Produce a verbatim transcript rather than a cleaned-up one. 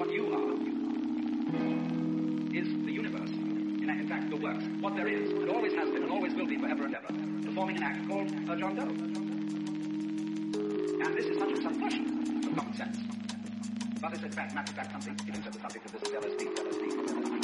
what you are is the universe. In, in fact, the works. What there is, and always has been, and always will be forever and ever, performing an act called a John Doe. And this is such a subversion of common sense. But is it fact, matter of fact, something, even so the subject of this is L S D, L S D, L S D.